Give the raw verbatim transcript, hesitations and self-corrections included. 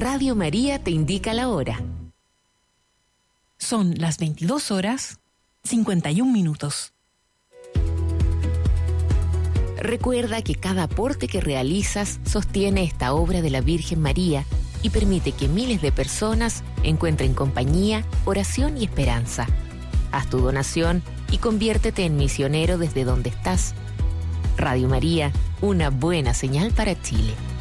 Radio María te indica la hora. Son las veintidós horas, cincuenta y un minutos. Recuerda que cada aporte que realizas sostiene esta obra de la Virgen María y permite que miles de personas encuentren compañía, oración y esperanza. Haz tu donación y conviértete en misionero desde donde estás. Radio María, una buena señal para Chile.